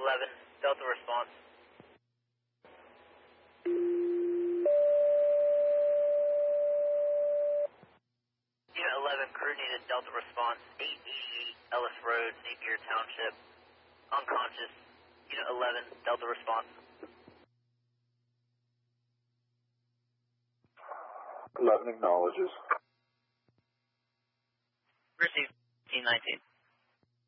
11, Delta response. Unit 11, crew needed Delta response, 888 Ellis Road, Napier Township. Unconscious. Unit 11, Delta response. 11 acknowledges. Received, 19.